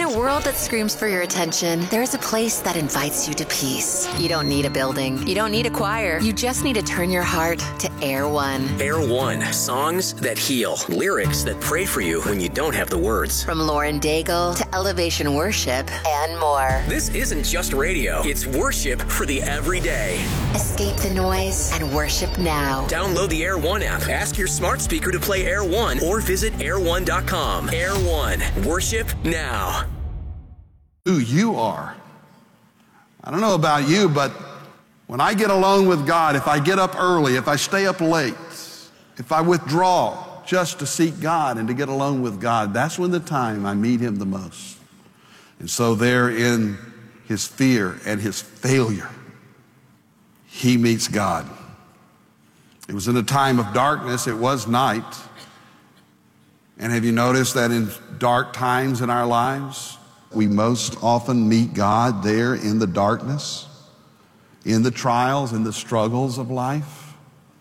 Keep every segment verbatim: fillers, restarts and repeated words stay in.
a world that screams for your attention, there's a place that invites you to peace. You don't need a building. You don't need a choir. You just need to turn your heart to Air One. Air One. Songs that heal. Lyrics that pray for you when you don't have the words. From Lauren Daigle to Elevation Worship and more. This isn't just radio. It's worship for the everyday. Escape the noise and worship now. Download the Air One app. Ask your smart speaker to play Air One or visit air one dot com. Air One. Worship now. Who you are. I don't know about you, but when I get alone with God, if I get up early, if I stay up late, if I withdraw just to seek God and to get alone with God, that's when the time I meet Him the most. And so there in His fear and His failure, He meets God. It was in a time of darkness. It was night. And have you noticed that in dark times in our lives, we most often meet God there in the darkness, in the trials, in the struggles of life?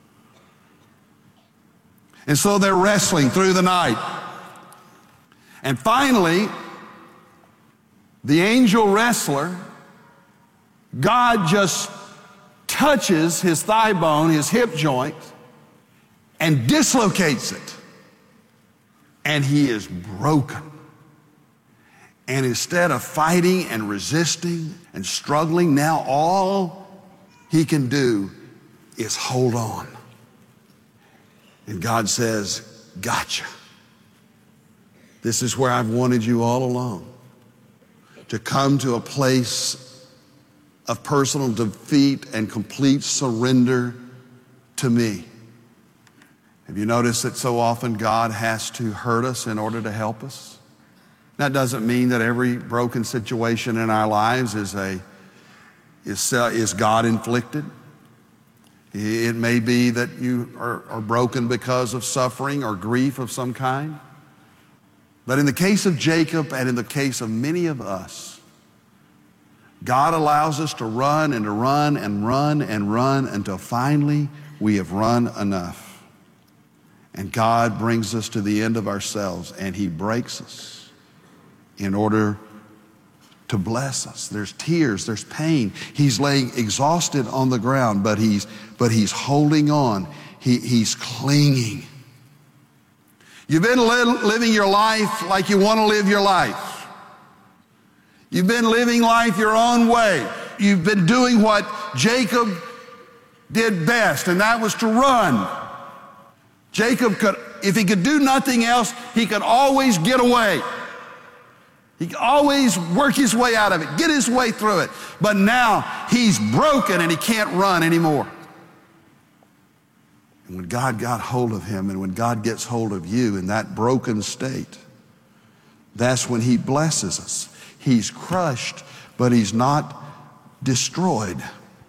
And so they're wrestling through the night. And finally, the angel wrestler, God just touches his thigh bone, his hip joint, and dislocates it. And he is broken. And instead of fighting and resisting and struggling, now all he can do is hold on. And God says, gotcha. This is where I've wanted you all along. To come to a place of personal defeat and complete surrender to me. Have you noticed that so often God has to hurt us in order to help us? That doesn't mean that every broken situation in our lives is a is, uh, is God inflicted. It may be that you are, are broken because of suffering or grief of some kind. But in the case of Jacob and in the case of many of us, God allows us to run and to run and run and run until finally we have run enough. And God brings us to the end of ourselves and He breaks us in order to bless us. There's tears, there's pain. He's laying exhausted on the ground, but he's, but he's holding on. He, he's clinging. You've been li- living your life like you want to live your life. You've been living life your own way. You've been doing what Jacob did best, and that was to run. Jacob could, if he could do nothing else, he could always get away. He could always work his way out of it, get his way through it. But now he's broken and he can't run anymore. And when God got hold of him and when God gets hold of you in that broken state, that's when He blesses us. He's crushed, but He's not destroyed.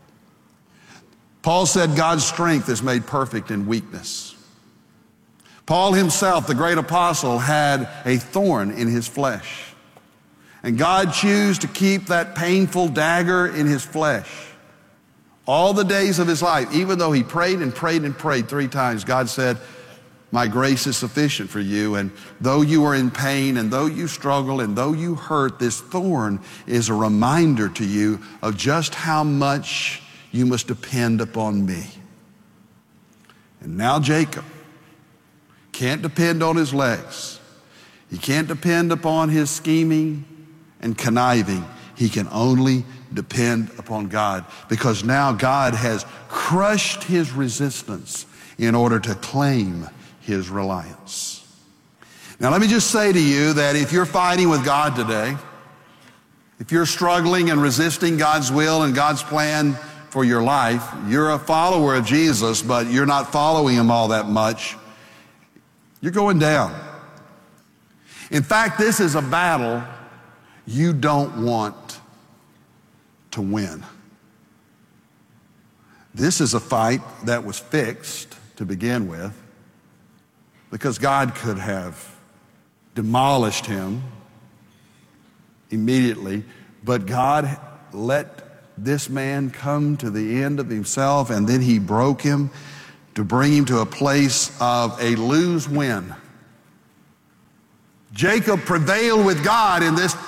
Paul said God's strength is made perfect in weakness. Paul himself, the great apostle, had a thorn in his flesh. And God chose to keep that painful dagger in his flesh all the days of his life. Even though he prayed and prayed and prayed three times, God said, my grace is sufficient for you. And though you are in pain and though you struggle and though you hurt, this thorn is a reminder to you of just how much you must depend upon me. And now Jacob can't depend on his legs. He can't depend upon his scheming and conniving. He can only depend upon God, because now God has crushed his resistance in order to claim his reliance. Now let me just say to you that if you're fighting with God today, if you're struggling and resisting God's will and God's plan for your life, you're a follower of Jesus, but you're not following Him all that much, you're going down. In fact, this is a battle you don't want to win. This is a fight that was fixed to begin with, because God could have demolished him immediately, but God let this man come to the end of himself, and then He broke him to bring him to a place of a lose-win. Jacob prevailed with God in this